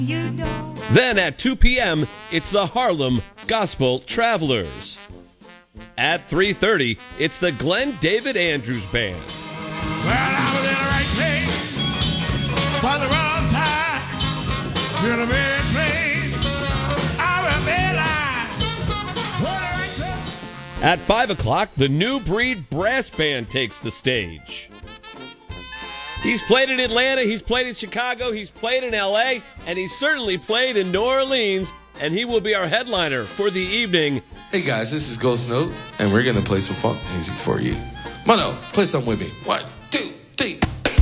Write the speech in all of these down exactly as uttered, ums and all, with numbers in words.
Then at two p.m., it's the Harlem Gospel Travelers. At three thirty, it's the Glenn David Andrews Band. Well, I was in the right place, but the wrong time, in the bad place, I was there right time. At five o'clock, the New Breed Brass Band takes the stage. He's played in Atlanta, he's played in Chicago, he's played in L A, and he's certainly played in New Orleans, and he will be our headliner for the evening. Hey guys, this is Ghost Note, and we're gonna play some funk music for you. Mono, play something with me. One, two, three.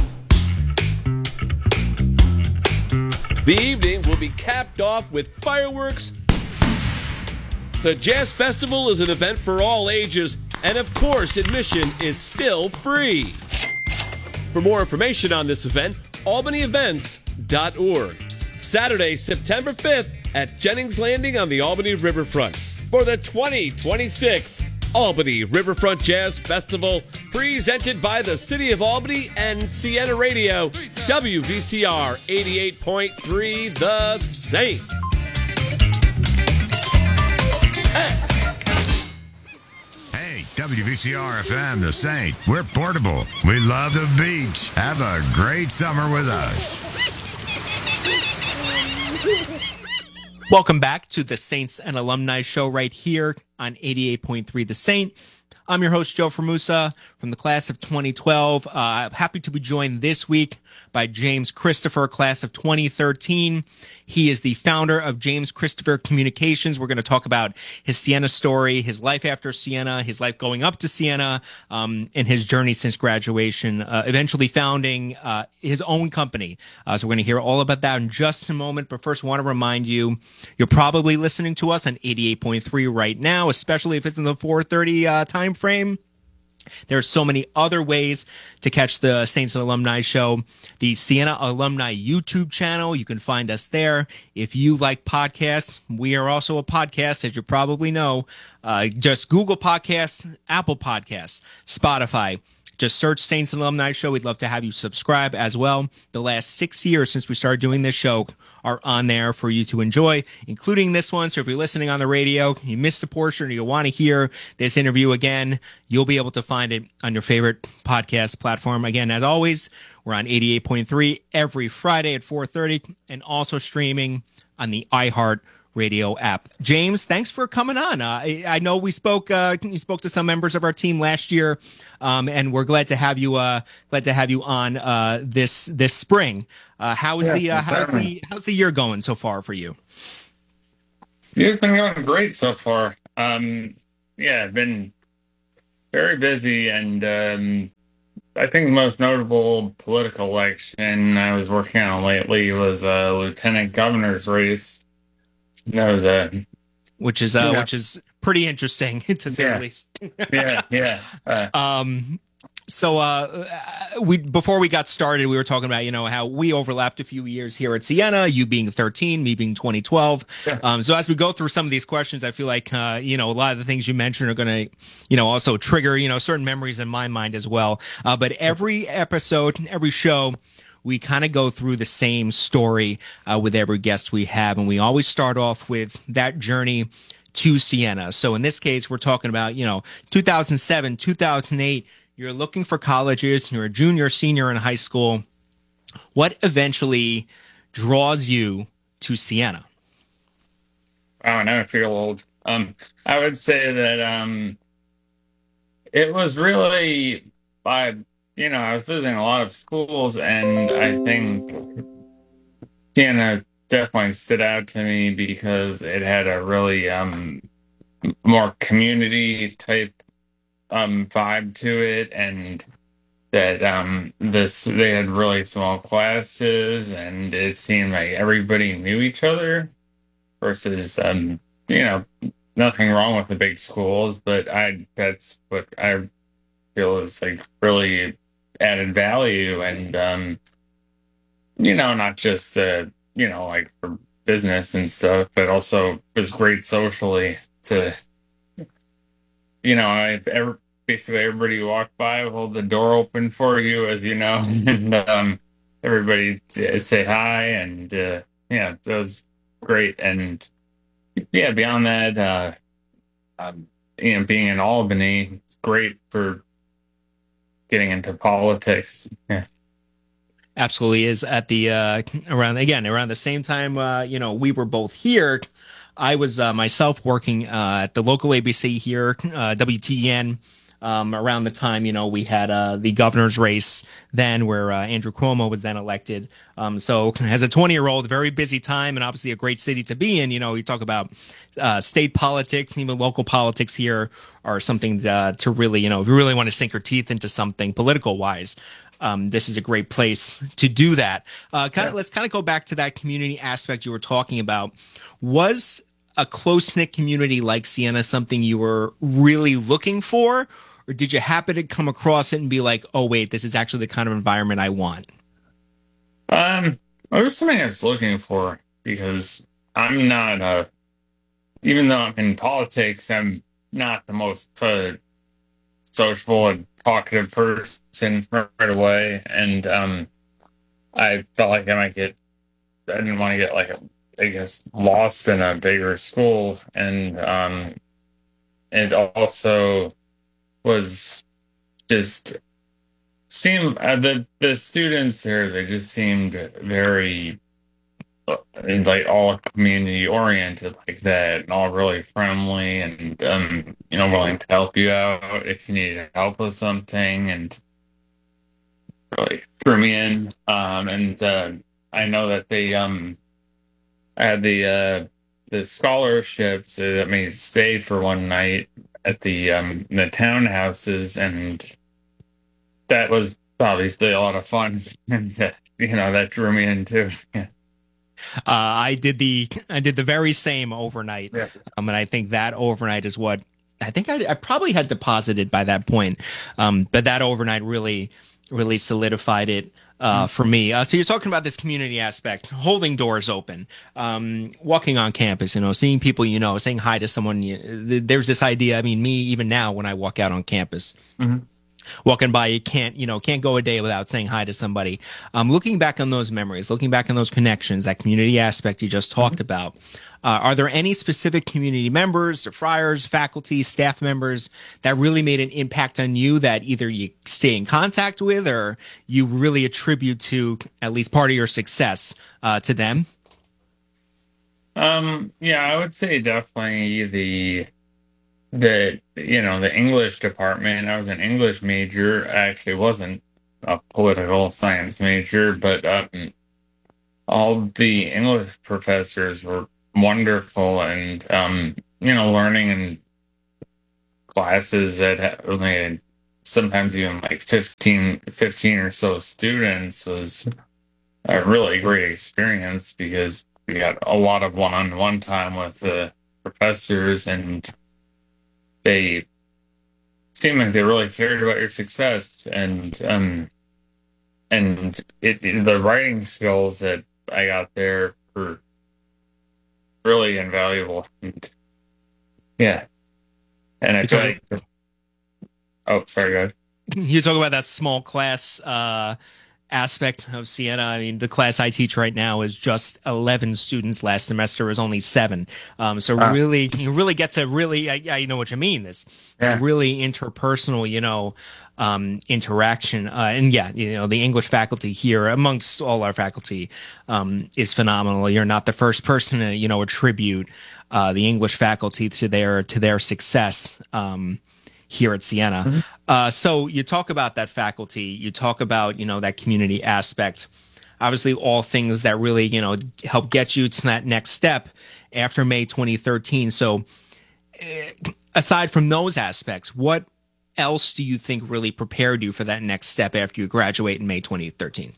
The evening will be capped off with fireworks. The Jazz Festival is an event for all ages, and of course, admission is still free. For more information on this event, albany events dot org. Saturday, September fifth at Jennings Landing on the Albany Riverfront for the twenty twenty-six Albany Riverfront Jazz Festival, presented by the City of Albany and Siena Radio, W V C R eighty-eight point three The Saint. Hey, W V C R F M, The Saint. We're portable. We love the beach. Have a great summer with us. Welcome back to the Saints and Alumni Show right here on eighty-eight point three The Saint. I'm your host, Joe Formusa, from the class of twenty twelve. Uh, happy to be joined this week by James Christopher, class of twenty thirteen. He is the founder of James Christopher Communications. We're going to talk about his Siena story, his life after Siena, his life going up to Siena, um, and his journey since graduation, uh, eventually founding uh, his own company. Uh, so we're going to hear all about that in just a moment. But first, I want to remind you, you're probably listening to us on eighty-eight point three right now, especially if it's in the four thirty uh, time frame. There are so many other ways to catch the Saints and Alumni Show. The Siena Alumni YouTube channel, you can find us there. If you like podcasts, we are also a podcast, as you probably know. Uh, just Google Podcasts, Apple Podcasts, Spotify. Just search Saints and Alumni Show. We'd love to have you subscribe as well. The last six years since we started doing this show are on there for you to enjoy, including this one. So if you're listening on the radio, you missed a portion, or you want to hear this interview again, you'll be able to find it on your favorite podcast platform. Again, as always, we're on eighty-eight point three every Friday at four thirty, and also streaming on the iHeart Radio app. James, thanks for coming on. Uh, I, I know we spoke. Uh, you spoke to some members of our team last year, um, and we're glad to have you. Uh, glad to have you on uh, this this spring. Uh, how is yeah, the uh, how's the how's the year going so far for you? Year's been going great so far. Um, yeah, I've been very busy, and um, I think the most notable political election I was working on lately was a lieutenant governor's race. That was a, which is uh, yeah. which is pretty interesting to say yeah. the least. yeah, yeah. Uh, um, so uh, we before we got started, we were talking about you know how we overlapped a few years here at Siena. You being thirteen, me being twenty twelve. Yeah. Um, so as we go through some of these questions, I feel like uh, you know a lot of the things you mentioned are going to you know also trigger you know certain memories in my mind as well. Uh, but every episode, every show, we kind of go through the same story uh, with every guest we have, and we always start off with that journey to Siena. So in this case, we're talking about, you know, two thousand seven, two thousand eight, you're looking for colleges, you're a junior, senior in high school. What eventually draws you to Siena? Wow, now I feel old. Um, I would say that um, it was really by... You know, I was visiting a lot of schools, and I think Siena definitely stood out to me because it had a really um, more community type um, vibe to it, and that um, this they had really small classes, and it seemed like everybody knew each other. Versus, um, you know, nothing wrong with the big schools, but I that's what I feel is like really added value, and um you know not just uh you know like for business and stuff, but also was great socially to you know I ever basically everybody who walked by would hold the door open for you, as you know, and um everybody say hi, and uh yeah, that was great. And yeah, beyond that, uh, um, you know, being in Albany, it's great for getting into politics. Yeah. Absolutely is at the uh, around again around the same time uh, you know we were both here. I was uh, myself working uh, at the local A B C here, uh, W T E N. Um, around the time you know we had uh, the governor's race then, where uh, Andrew Cuomo was then elected. Um, so as a twenty year old, very busy time, and obviously a great city to be in. You know, you talk about uh, state politics, even local politics here are something uh, to really, you know, if you really want to sink your teeth into something political wise. Um, this is a great place to do that. Uh, kind of, let's kind of go back to that community aspect you were talking about. Was a close knit community like Siena something you were really looking for, or did you happen to come across it and be like, "Oh, wait, this is actually the kind of environment I want"? Um, it was something I was looking for because I'm not a, even though I'm in politics, I'm not the most uh, sociable and talkative person right away, and um, I felt like I might get. I didn't want to get like a, I guess, lost in a bigger school, and um, it also was just seemed uh, the the students there. They just seemed very uh, like all community oriented like that, and all really friendly, and um, you know, willing to help you out if you need help with something, and really threw me in. Um, and uh, I know that they um I had the uh the scholarships that let me stay for one night at the um the townhouses, and that was obviously a lot of fun, and uh, you know, that drew me in too. Yeah. Uh, I did the I did the very same overnight, Yeah. um, and I think that overnight is what I think I, I probably had deposited by that point, um, but that overnight really really solidified it uh, for me. Uh, so you're talking about this community aspect, holding doors open, um, walking on campus, you know, seeing people, you know, saying hi to someone. You, th- there's this idea. I mean, me even now when I walk out on campus. Mhm. Walking by, you can't, you know, can't go a day without saying hi to somebody. Um, looking back on those memories, looking back on those connections, that community aspect you just talked about, uh, are there any specific community members or friars, faculty, staff members that really made an impact on you that either you stay in contact with or you really attribute to at least part of your success uh, to them? Um, yeah, I would say definitely the the you know, the English department. I was an English major. I actually wasn't a political science major, but um, all the English professors were wonderful, and um, you know, learning in classes that had only had sometimes even like fifteen, fifteen or so students was a really great experience because we got a lot of one-on-one time with the professors, and they seemed like they really cared about your success, and um and it, it- the writing skills that I got there were really invaluable. And yeah, and I It's feel okay. like, oh, sorry, go ahead. You talk about that small class uh, aspect of Siena. I mean, the class I teach right now is just eleven students. Last semester was only seven. Um, so Ah. really, you really get to really, I, I know what you mean. This Yeah. really interpersonal, you know, um, interaction. Uh, and yeah, you know, the English faculty here amongst all our faculty um, is phenomenal. You're not the first person to, you know, attribute uh, the English faculty to their to their success. Um, here at Siena. Uh, so you talk about that faculty, you talk about, you know, that community aspect, obviously all things that really, you know, help get you to that next step after May twenty thirteen. So eh, aside from those aspects, what else do you think really prepared you for that next step after you graduate in May twenty thirteen?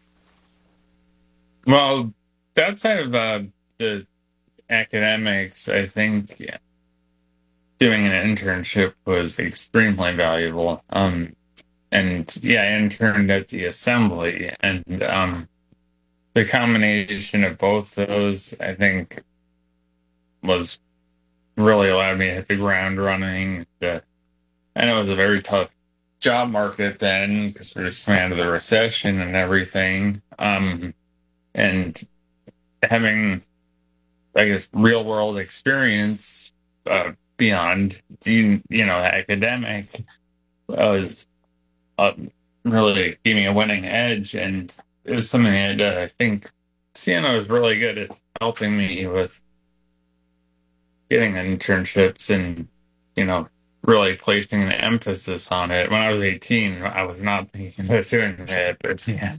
Well, outside of uh, the academics, I think yeah, doing an internship was extremely valuable. Um, and yeah, I interned at the assembly, and um, the combination of both those, I think, was really allowed me to hit the ground running. The, I know it was a very tough job market then because we're just coming out of the recession and everything. Um, and having, I guess, real world experience uh, beyond, you know, academic was uh, really gave me a winning edge, and it was something that uh, I think Siena was really good at helping me with getting internships and, you know, really placing an emphasis on it. When I was eighteen, I was not thinking of doing that, but yeah.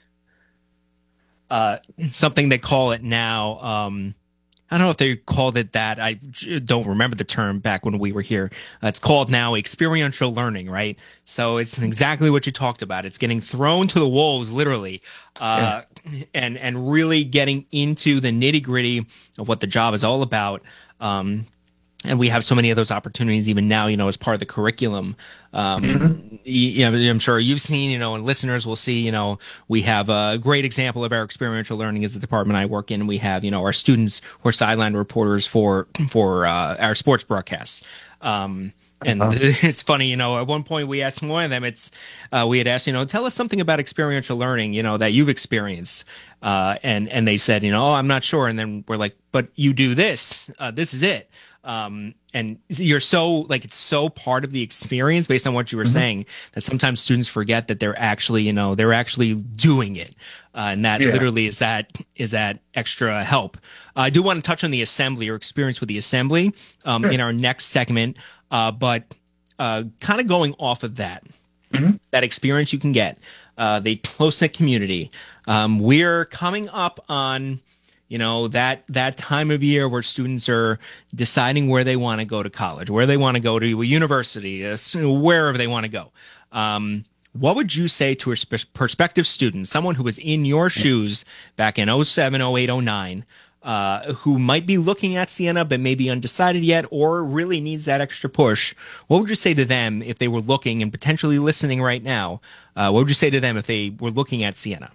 Uh, something they call it now. Um, I don't know if they called it that. I don't remember the term back when we were here. Uh, it's called now experiential learning, right? So it's exactly what you talked about. It's getting thrown to the wolves, literally, uh, yeah. and and really getting into the nitty gritty of what the job is all about. Um, and we have so many of those opportunities even now, you know, as part of the curriculum. Um, mm-hmm. you know, I'm sure you've seen, you know, and listeners will see, you know, we have a great example of our experiential learning is the department I work in. We have, you know, our students who are sideline reporters for, for, uh, our sports broadcasts. Um, and uh-huh. it's funny, you know, at one point we asked one of them, it's, uh, we had asked, you know, tell us something about experiential learning, you know, that you've experienced. Uh, and, and they said, you know, oh, I'm not sure. And then we're like, but you do this, uh, this is it. Um, and you're so like, it's so part of the experience based on what you were mm-hmm. saying that sometimes students forget that they're actually, you know, they're actually doing it. Uh, and that yeah. literally is that, is that extra help. Uh, I do want to touch on the assembly or experience with the assembly, um, sure. in our next segment. Uh, but, uh, kind of going off of that, mm-hmm. that experience you can get, uh, the close-knit community. Um, we're coming up on, you know, that that time of year where students are deciding where they want to go to college, where they want to go to a university, uh, wherever they want to go. Um, what would you say to a sp- prospective student, someone who was in your shoes back in oh seven, oh eight, oh nine, uh, who might be looking at Siena but maybe undecided yet or really needs that extra push? What would you say to them if they were looking and potentially listening right now? Uh, what would you say to them if they were looking at Siena?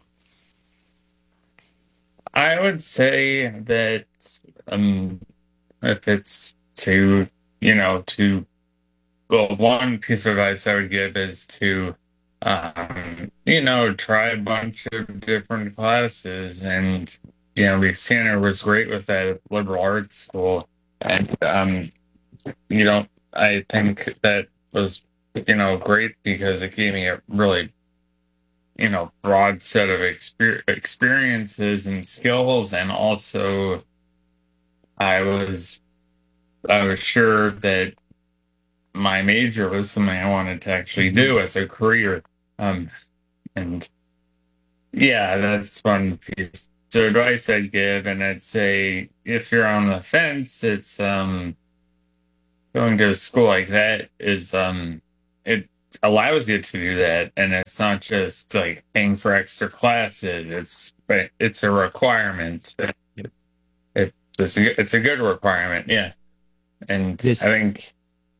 I would say that um, if it's to, you know, to, well, one piece of advice I would give is to, um, you know, try a bunch of different classes. And, you know, Siena was great with that at liberal arts school. And, um, you know, I think that was, you know, great because it gave me a really you know, broad set of exper- experiences and skills. And also I was, I was sure that my major was something I wanted to actually do as a career. Um, and yeah, that's one piece. So advice I'd give, and I'd say if you're on the fence, it's, um, going to a school like that is, um, it, allows you to do that, and it's not just like paying for extra classes. It's it's a requirement. It, it's a it's a good requirement, yeah. And this, I think,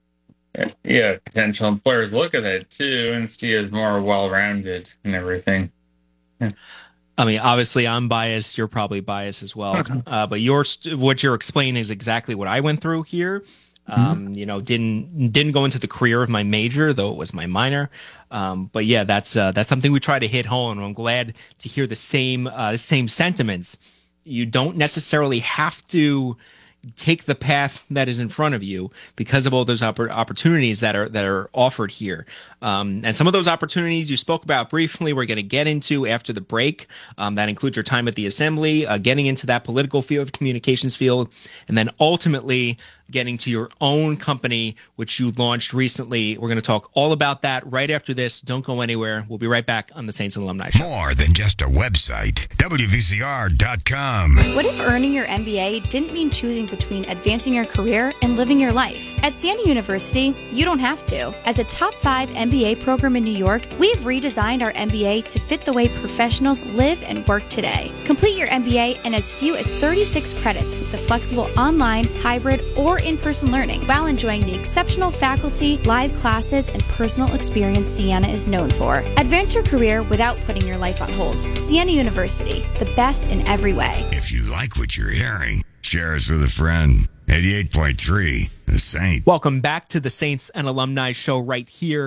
yeah, potential employers look at that too and see as more well-rounded and everything. Yeah. I mean, obviously, I'm biased. You're probably biased as well. uh, but your what you're explaining is exactly what I went through here. Um, you know, didn't didn't go into the career of my major, though it was my minor. Um, but yeah, that's uh, that's something we try to hit home. And I'm glad to hear the same uh, the same sentiments. You don't necessarily have to take the path that is in front of you because of all those oppor- opportunities that are that are offered here. Um, and some of those opportunities you spoke about briefly, we're going to get into after the break. Um, that includes your time at the assembly, uh, getting into that political field, communications field, and then ultimately getting to your own company, which you launched recently. We're going to talk all about that right after this. Don't go anywhere. We'll be right back on the Saints and Alumni Show. More than just a website. W V C R dot com. What if earning your M B A didn't mean choosing between advancing your career and living your life? At Siena University, you don't have to. As a top five M B A program in New York, we've redesigned our M B A to fit the way professionals live and work today. Complete your M B A in as few as thirty-six credits with the flexible online, hybrid, or in-person learning while enjoying the exceptional faculty, live classes, and personal experience Siena is known for. Advance your career without putting your life on hold. Siena University, the best in every way. If you like what you're hearing, share us with a friend. eighty-eight point three, The Saint. Welcome back to the Saints and Alumni Show right here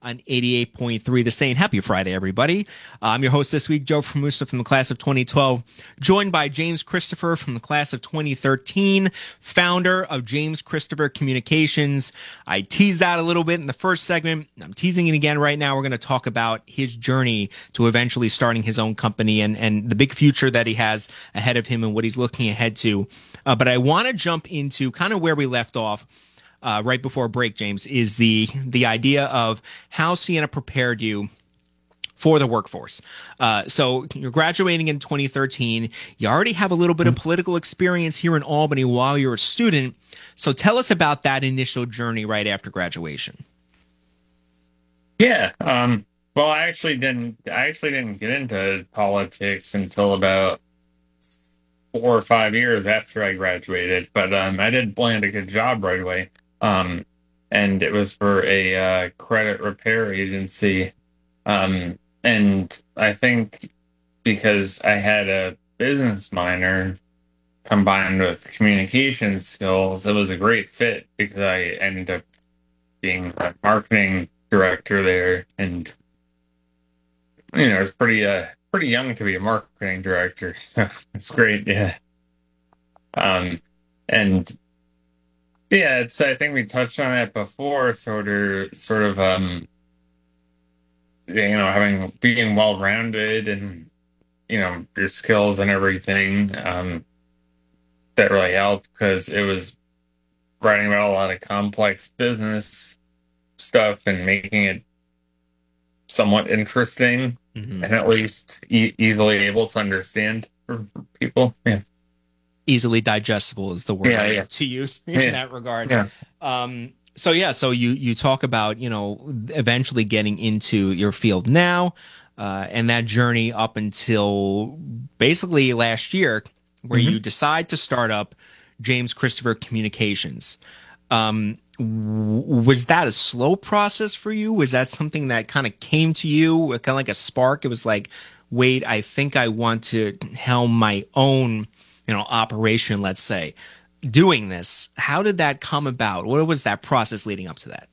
on eighty-eight point three The Saint. Happy Friday, everybody. Uh, I'm your host this week, Joe Formusa from the class of twenty twelve, joined by James Christopher from the class of twenty thirteen, founder of James Christopher Communications. I teased that a little bit in the first segment. I'm teasing it again right now. We're going to talk about his journey to eventually starting his own company and, and the big future that he has ahead of him and what he's looking ahead to. Uh, but I want to jump into kind of where we left off Uh, right before break, James, is the the idea of how Siena prepared you for the workforce. Uh, so you're graduating in twenty thirteen. You already have a little bit of political experience here in Albany while you're a student. So tell us about that initial journey right after graduation. Yeah. Um, well, I actually didn't. I actually didn't get into politics until about four or five years after I graduated. But um, I did land a good job right away. Um, and it was for a uh, credit repair agency. Um, and I think because I had a business minor combined with communication skills, it was a great fit because I ended up being a marketing director there. And, you know, it's pretty, uh, pretty young to be a marketing director. So it's great. Yeah. Um, and Yeah, it's. I think we touched on that before. Sort of, sort of, um, you know, having being well rounded and you know your skills and everything. Um, that really helped because it was writing about a lot of complex business stuff and making it somewhat interesting Mm-hmm. and at least e- easily able to understand for, for people. Yeah. Easily digestible is the word Yeah, I yeah. like to use in Yeah. that regard. Yeah. Um, so yeah, so you you talk about you know eventually getting into your field now, uh, and that journey up until basically last year, where Mm-hmm. you decide to start up James Christopher Communications. Um, w- was that a slow process for you? Was that something that kind of came to you, kind of like a spark? It was like, wait, I think I want to helm my own, you know, operation, let's say, doing this. How did that come about? What was that process leading up to that?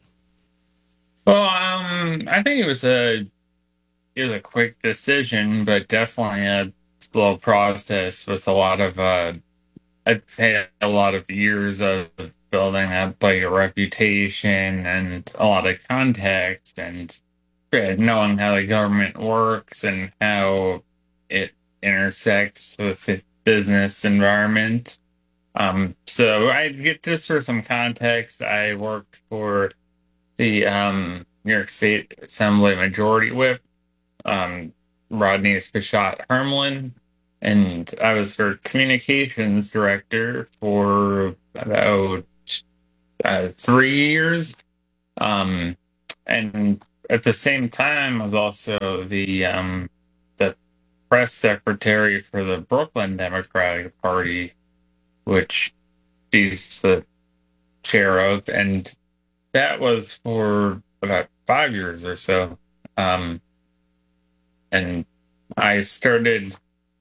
Well, um, I think it was a it was a quick decision, but definitely a slow process with a lot of uh, I'd say a lot of years of building up like a reputation and a lot of contacts and uh, knowing how the government works and how it intersects with the business environment. Um, so I get just for some context, I worked for the um, New York State Assembly Majority Whip, um, Rodney Spichat Hermelin, and I was her communications director for about uh, three years. Um, and at the same time, I was also the um, the press secretary for the Brooklyn Democratic Party, which she's the chair of, and that was for about five years or so. Um, and I started,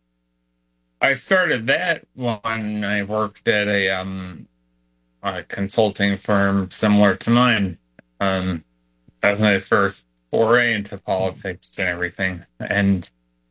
I started that when I worked at a, um, a consulting firm similar to mine. Um, that was my first foray into politics and everything. And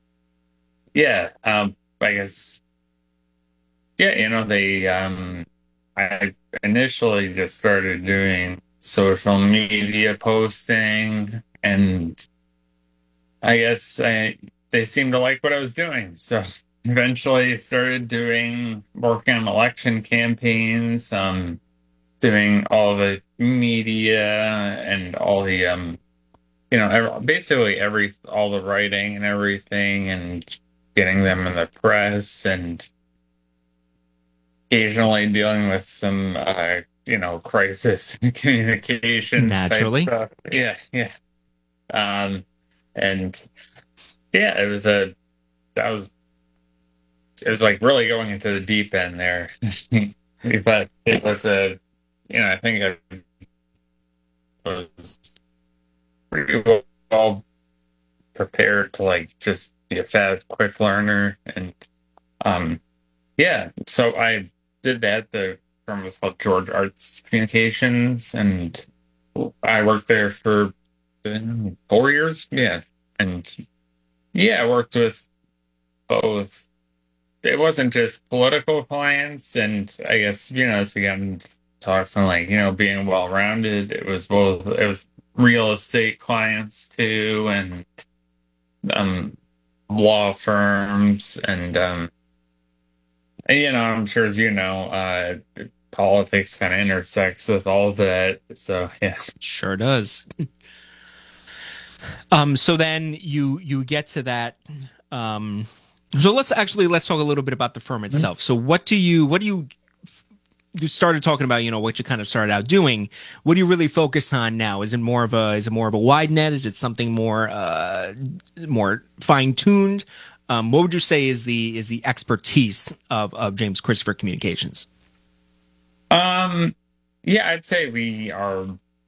yeah, um, I guess, yeah, you know, they, um, I initially just started doing social media posting, and I guess I, they seemed to like what I was doing. So eventually started doing, working on election campaigns, um, doing all the media and all the, um, you know, ev- basically every, all the writing and everything and getting them in the press and occasionally dealing with some, uh, you know, crisis communications type Naturally. stuff. Yeah, yeah. Um, and yeah, it was a, that was, it was like really going into the deep end there. But it was a, you know, I think I was pretty well prepared to like just be a fast, quick learner. And um, yeah, so I did that. The firm was called George Arts Communications, and I worked there for been four years. Yeah. And yeah, I worked with both. It wasn't just political clients, and I guess, you know, this again talks on like, you know, being well rounded. It was both, it was real estate clients too, and um, law firms, and, um, and, you know, I'm sure as you know, uh, politics kind of intersects with all that. So, yeah. Sure does. Um, so then you you get to that. Um, so let's actually let's talk a little bit about the firm itself. So what do you what do you you started talking about? You know what you kind of started out doing. What do you really focus on now? Is it more of a is it more of a wide net? Is it something more uh, more fine tuned? Um, what would you say is the is the expertise of of James Christopher Communications? Um, yeah, I'd say we are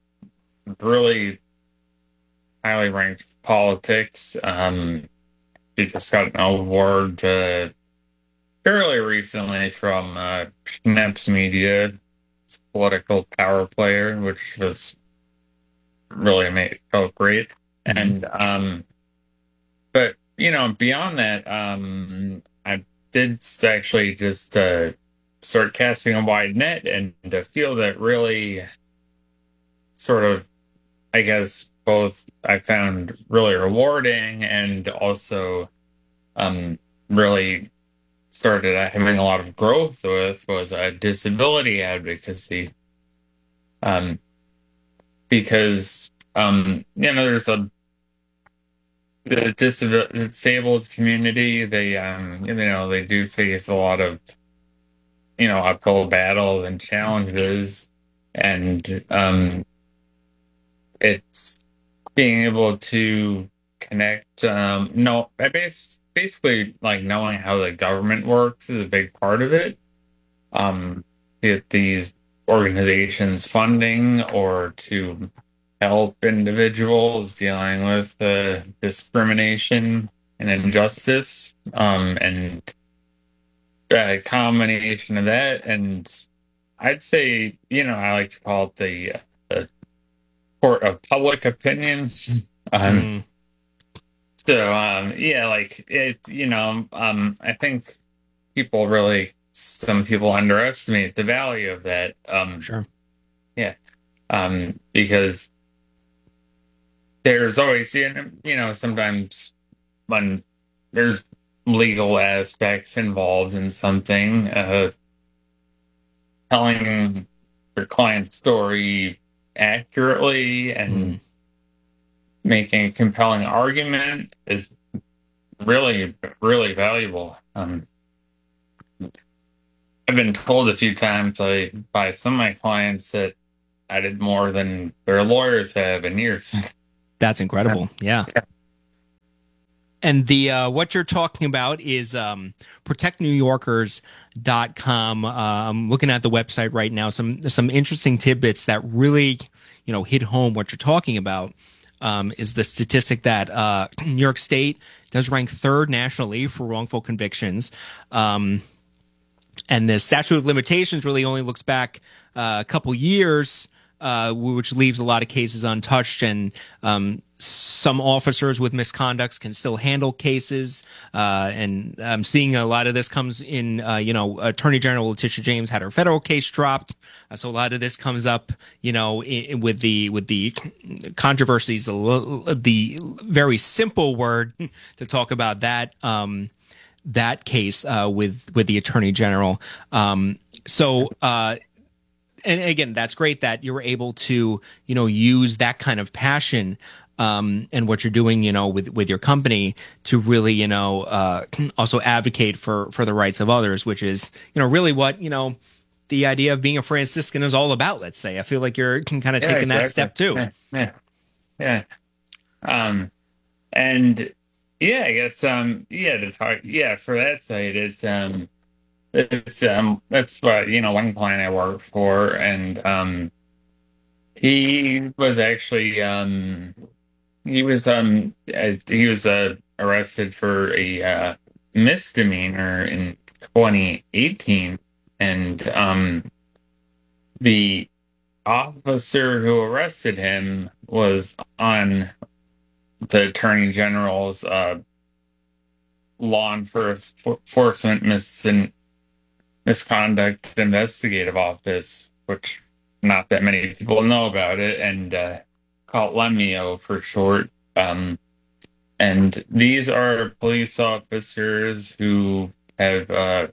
really highly ranked politics. Um, we just got an award uh, fairly recently from uh, Schneps Media, it's a political power player, which was really made felt great. Mm-hmm. And um, but you know, beyond that, um, I did actually just uh, start casting a wide net, and to feel that really sort of, I guess, both I found really rewarding, and also um, really started having a lot of growth with was uh, disability advocacy. Um, because, um, you know, there's a the disabled, disabled community, they, um, you know, they do face a lot of, you know, uphill battles and challenges. And um, it's being able to connect. Um, no, I bas- basically like knowing how the government works is a big part of it. Um, get these organizations funding or to help individuals dealing with uh, discrimination and injustice, um, and a combination of that. And I'd say, you know, I like to call it the, the court of public opinion. Um, Mm. So, um, yeah, like it, you know, um, I think people really, some people underestimate the value of that. Um, Sure. yeah. Um, because there's always, you know, you know, sometimes when there's legal aspects involved in something, uh, telling your client's story accurately and Mm. making a compelling argument is really, really valuable. Um, I've been told a few times by, by some of my clients that I did more than their lawyers have in years. That's incredible. Yeah. And the uh, what you're talking about is um, protect new yorkers dot com. Uh, I'm looking at the website right now. Some some interesting tidbits that really, you know, hit home what you're talking about. Um, is the statistic that uh, New York State does rank third nationally for wrongful convictions. Um, and the statute of limitations really only looks back uh, a couple years, uh, which leaves a lot of cases untouched. And um, some officers with misconducts can still handle cases. Uh, and I'm seeing a lot of this comes in, uh, you know, Attorney General Letitia James had her federal case dropped. Uh, so a lot of this comes up, you know, in, with the with the controversies, the, the very simple word to talk about that. Um, that case uh, with with the Attorney General. Um, so, uh, and again, that's great that you were able to, you know, use that kind of passion um, and what you're doing, you know, with with your company to really, you know, uh, also advocate for for the rights of others, which is, you know, really what, you know, the idea of being a Franciscan is all about. Let's say, I feel like you're kind of Yeah, taking that exactly. step too. Yeah, yeah, yeah. Um, and. Yeah, I guess, um, yeah, to talk, yeah, for that site, it's, um, it's, um, that's what, you know, one client I worked for, and, um, he was actually, um, he was, um, uh, he was, uh, arrested for a, uh, misdemeanor in twenty eighteen, and, um, the officer who arrested him was on the Attorney General's uh, law enforcement mis- misconduct investigative office, which not that many people know about it, and uh, called LEMIO for short. Um, and these are police officers who have uh,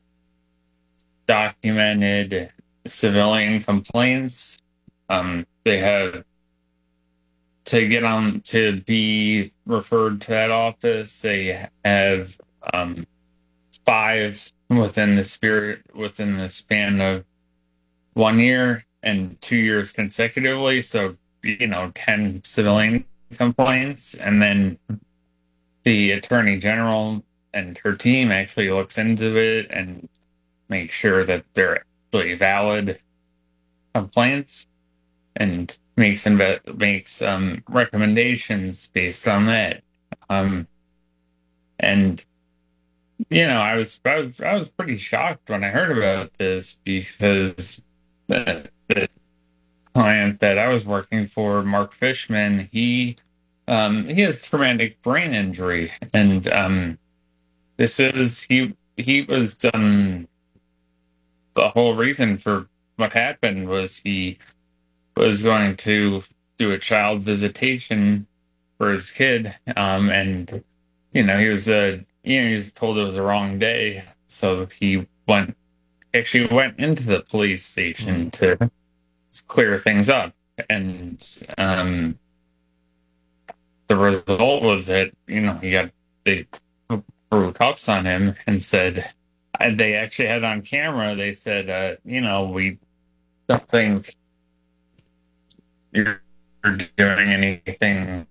documented civilian complaints. Um, they have to get on to be referred to that office. They have um, five within the spirit within the span of one year and two years consecutively. So, you know, ten civilian complaints. And then the Attorney General and her team actually looks into it and makes sure that they're actually valid complaints and makes inve- makes um, recommendations based on that. Um, and you know, I was, I was I was pretty shocked when I heard about this, because the, the client that I was working for, Mark Fishman, he um, he has traumatic brain injury, and um, this is he he was um, the whole reason for what happened was he was going to do a child visitation for his kid, um, and you know he was uh, you know he was told it was the wrong day, so he went actually went into the police station to clear things up, and um, the result was that you know he got they threw cuffs on him and said they actually had on camera. They said, uh, you know, we don't think you're doing anything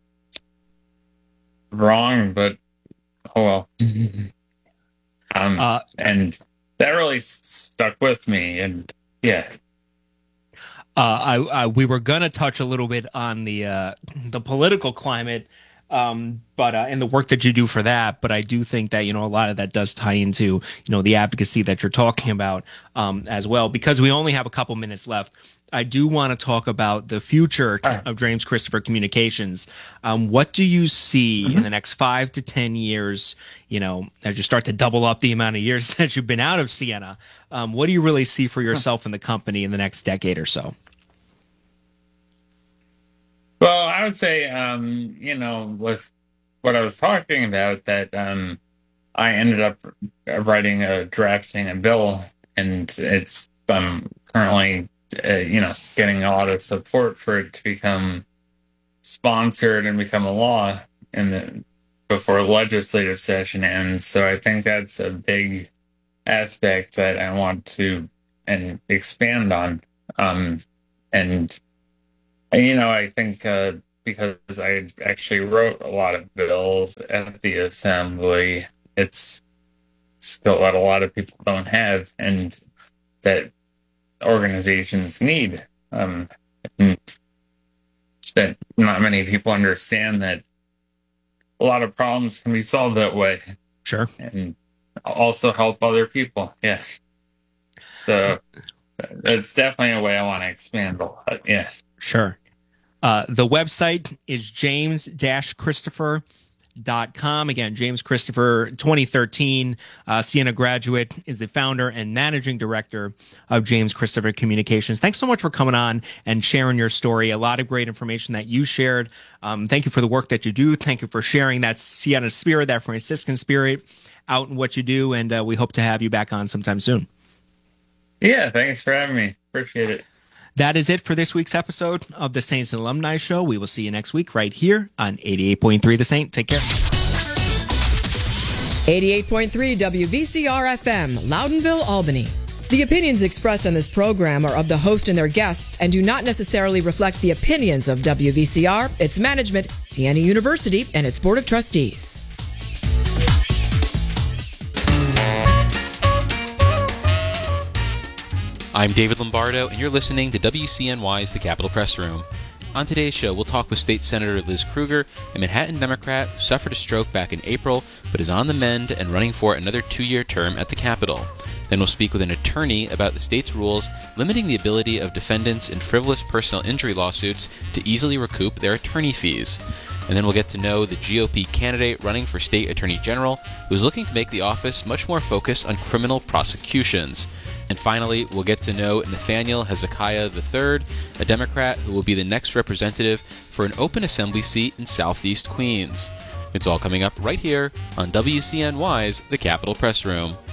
wrong, but oh well. um, uh, and that really s- stuck with me, and yeah. Uh, I, I we were gonna touch a little bit on the uh, the political climate, um, but uh, and the work that you do for that. But I do think that you know a lot of that does tie into you know the advocacy that you're talking about um, as well. Because we only have a couple minutes left, I do want to talk about the future of James Christopher Communications. Um, what do you see mm-hmm. in the next five to ten years? You know, as you start to double up the amount of years that you've been out of Siena, um, what do you really see for yourself and the company in the next decade or so? Well, I would say, um, you know, with what I was talking about, that um, I ended up writing a drafting a bill, and it's um, currently, uh, you know, getting a lot of support for it to become sponsored and become a law in the before legislative session ends. So I think that's a big aspect that I want to and expand on, um, and. You know, I think uh, because I actually wrote a lot of bills at the assembly, it's still what a lot of people don't have, and that organizations need. Um, and that not many people understand that a lot of problems can be solved that way. Sure. And also help other people. Yes. So that's definitely a way I want to expand a lot. Yes. Sure. Uh, the website is james dash christopher dot com. Again, James Christopher, twenty thirteen, uh, Siena graduate, is the founder and managing director of James Christopher Communications. Thanks so much for coming on and sharing your story. A lot of great information that you shared. Um, thank you for the work that you do. Thank you for sharing that Siena spirit, that Franciscan spirit out in what you do. And uh, we hope to have you back on sometime soon. Yeah, thanks for having me. Appreciate it. That is it for this week's episode of the Saints and Alumni Show. We will see you next week right here on eighty-eight point three The Saint. Take care. eighty-eight point three W V C R F M, Loudonville, Albany. The opinions expressed on this program are of the host and their guests and do not necessarily reflect the opinions of W V C R, its management, Siena University, and its Board of Trustees. I'm David Lombardo, and you're listening to W C N Y's The Capitol Press Room. On today's show, we'll talk with State Senator Liz Krueger, a Manhattan Democrat who suffered a stroke back in April, but is on the mend and running for another two-year term at the Capitol. Then we'll speak with an attorney about the state's rules limiting the ability of defendants in frivolous personal injury lawsuits to easily recoup their attorney fees. And then we'll get to know the G O P candidate running for state attorney general, who's looking to make the office much more focused on criminal prosecutions. And finally, we'll get to know Nathaniel Hezekiah the third, a Democrat who will be the next representative for an open assembly seat in Southeast Queens. It's all coming up right here on W C N Y's The Capitol Press Room.